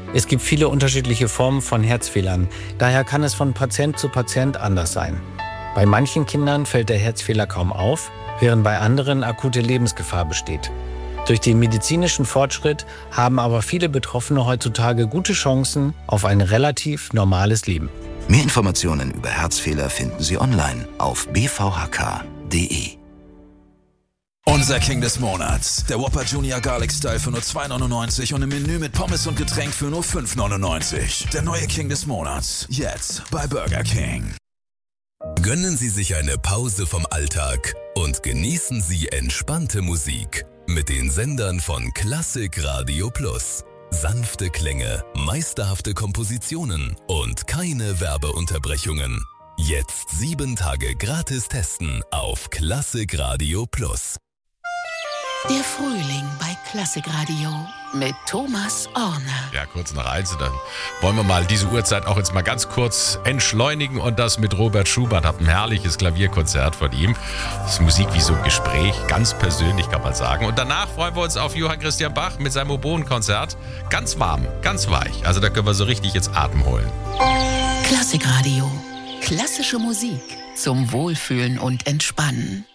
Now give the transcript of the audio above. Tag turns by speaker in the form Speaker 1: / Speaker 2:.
Speaker 1: Es gibt viele unterschiedliche Formen von Herzfehlern. Daher kann es von Patient zu Patient anders sein. Bei manchen Kindern fällt der Herzfehler kaum auf, während bei anderen akute Lebensgefahr besteht. Durch den medizinischen Fortschritt haben aber viele Betroffene heutzutage gute Chancen auf ein relativ normales Leben.
Speaker 2: Mehr Informationen über Herzfehler finden Sie online auf bvhk.de.
Speaker 3: Unser King des Monats. Der Whopper Junior Garlic Style für nur 2,99 und im Menü mit Pommes und Getränk für nur 5,99. Der neue King des Monats. Jetzt bei Burger King.
Speaker 4: Gönnen Sie sich eine Pause vom Alltag und genießen Sie entspannte Musik mit den Sendern von Klassik Radio Plus. Sanfte Klänge, meisterhafte Kompositionen und keine Werbeunterbrechungen. Jetzt 7 Tage gratis testen auf Klassik Radio Plus.
Speaker 5: Der Frühling bei Klassik Radio mit Thomas Orner.
Speaker 6: Ja, kurz nach 1, dann wollen wir mal diese Uhrzeit auch jetzt mal ganz kurz entschleunigen und das mit Robert Schubert. Hab ein herrliches Klavierkonzert von ihm. Das ist Musik wie so ein Gespräch, ganz persönlich kann man sagen. Und danach freuen wir uns auf Johann Christian Bach mit seinem Oboenkonzert. Ganz warm, ganz weich. Also da können wir so richtig jetzt Atem holen.
Speaker 5: Klassik Radio. Klassische Musik zum Wohlfühlen und Entspannen.